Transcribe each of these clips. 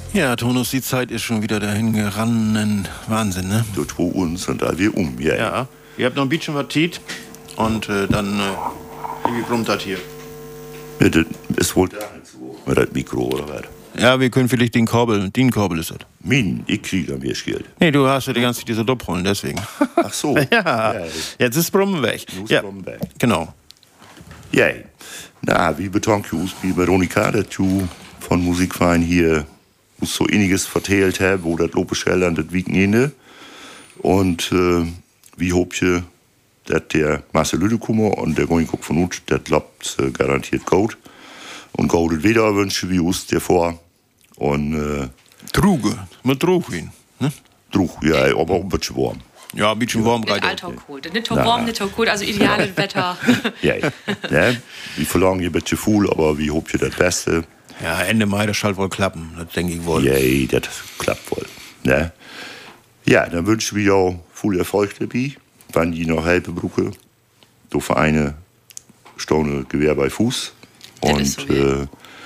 Ja, Tonus, die Zeit ist schon wieder dahin gerannen. Wahnsinn, ne? Du tu uns und da wir ja. Ja, ihr habt noch ein bisschen was Tiet und dann wie brummt das hier? Ja, das ist wohl da so, mit das Mikro oder was? Ja, wir können vielleicht den Korbel ist das. Ich krieg dann mehr Geld. Nee, du hast ja die ganze Zeit diese Doppelrollen, deswegen. Ach so. Ja, jetzt ist Brummen weg. Ja, genau. Ja, na, wie betonkt du wie Veronika, dass du von Musikverein hier so einiges verteilt hast, wo das Lobbeschell an das Wochenende. Und wie hobt ihr, dass der Marcel Lüdekummer und der Goinguck von Ut, das klappt garantiert gut. Und goldet wieder wünsche wie us der vor. Und Truge, mit Druchin, ne? Druch, ja, aber auch ein bisschen warm. Ja, ein bisschen warm Nicht alltag cool. Nicht warm, nicht cool, also ideales Wetter. Ja, wir verlangen hier ein bisschen viel, aber wie hobt ihr das Beste? Ja, Ende Mai, das soll wohl klappen, das denke ich wohl. Ja, das klappt wohl. Ne? Ja, dann wünschen wir auch viel Erfolg dabei, wenn die noch helfen brauchen. Du Vereine stehen Gewehr bei Fuß. Und so,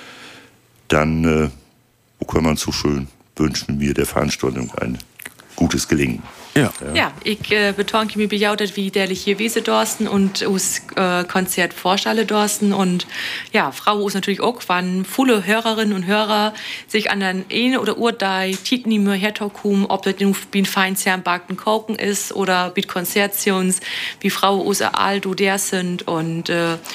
dann, wo kann man so schön wünschen wir der Veranstaltung ein gutes Gelingen. Ja, ich betonke mir bejautet, wie der hier Wese dorsten und us Konzert Vorstalle dorsten und ja, Frau ist natürlich auch, wann viele Hörerinnen und Hörer sich an den eine oder Urdei Titen nie mehr hertokum, ob das nun wie ein Feinzern backen Koken ist oder wie Konzertions, wie Frau us alt du der sind und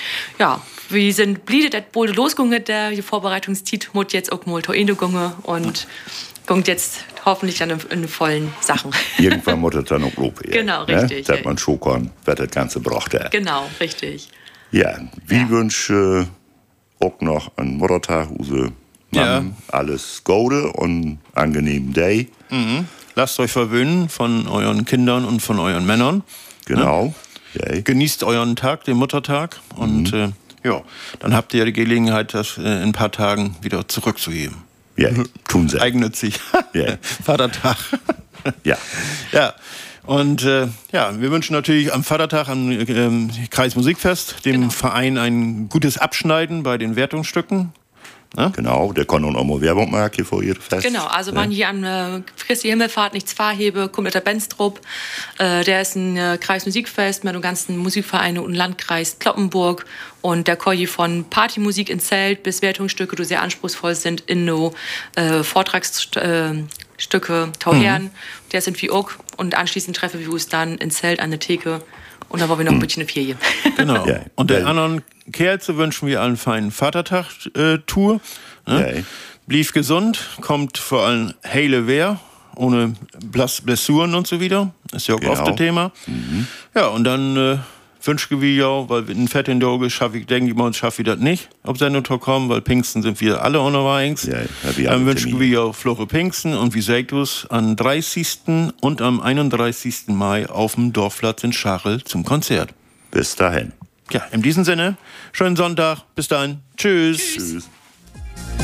ja, wir sind bliebe das Bode losgegangen, der Vorbereitungstitel muss jetzt auch mal Ende gegangen und kommt jetzt hoffentlich dann in vollen Sachen. Irgendwann muss es dann auch Lob werden. Genau, richtig. Dass man schon kann, wer das Ganze braucht. Genau, richtig. Ja, wie wünsche auch noch an Muttertag, use Mann, alles Gute und angenehmen Day. Mhm. Lasst euch verwöhnen von euren Kindern und von euren Männern. Genau. Ne? Ja. Genießt euren Tag, den Muttertag. Und ja, dann habt ihr die Gelegenheit, das in ein paar Tagen wieder zurückzugeben. Ja, tun sie. Eigennützig. Ja. Vatertag. Ja. Ja. Und ja, wir wünschen natürlich am Vatertag am Kreismusikfest dem Verein ein gutes Abschneiden bei den Wertungsstücken. Ja? Genau, der kann auch mal Werbung machen hier vor ihrem Fest. Genau, also man hier an Christi Himmelfahrt nichts Fahrhebe, kommt mit der Benstrup. Der ist ein Kreismusikfest mit den ganzen Musikvereinen und Landkreis Cloppenburg. Und der Koji von Partymusik in Zelt bis Wertungsstücke, die sehr anspruchsvoll sind, in no Vortragsstücke tauhern. Der sind wie auch. Und anschließend treffen wir uns dann in Zelt an der Theke. Und dann wollen wir noch ein bisschen eine Ferien. Genau. Ja. Und den anderen Kerze wünschen wir allen feinen Vatertag-Tour. Ne? Ja. Blieb gesund, kommt vor allem heile Wehr, ohne Blessuren und so wieder. Ist ja auch oft das Thema. Mhm. Ja, und dann wünschen wir ja, weil wir in fetten Doge denke ich mal, schaffe ich das nicht, ob Sendung kommen, weil Pfingsten sind wir alle unterwegs. Ja, dann wünschen wir ja Flore Pfingsten und wie sagt du's, am 30. und am 31. Mai auf dem Dorfplatz in Scharl zum Konzert. Bis dahin. Ja, in diesem Sinne, schönen Sonntag, bis dahin, tschüss. Tschüss.